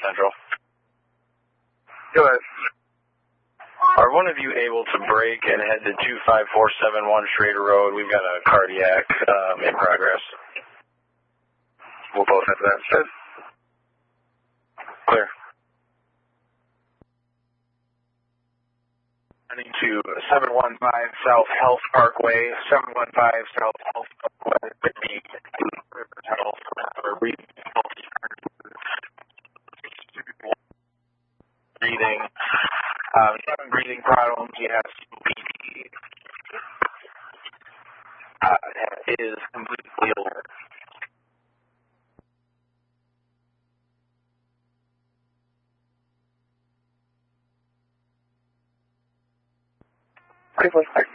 Central. Go ahead. Are one of you able to break and head to 25471 Schrader Road? We've got a cardiac in progress. We'll both head to that instead. Clear. Heading to 715 South Health Parkway, 715 South Health Parkway, 50 River Health, or breathing. He's having breathing problems. He has COPD. Is completely alert. Cleveland,